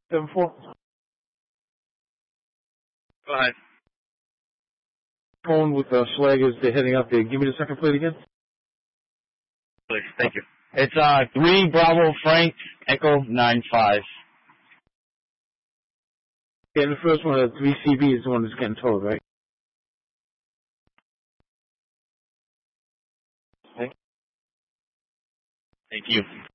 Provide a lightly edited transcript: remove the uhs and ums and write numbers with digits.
7-4. Go ahead. Phone with Schlagers. They're heading up there. Give me the second plate again. Please, thank you. It's 3 Bravo Frank Echo 95. And the first one, 3CB, is the one that's getting towed, right? Thank you.